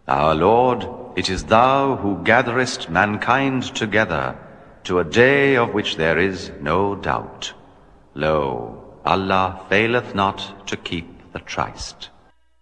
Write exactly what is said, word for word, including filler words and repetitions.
Our Lord, it is thou who gatherest mankind together to a day of which there is no doubt. Lo, Allah faileth not to keep the tryst.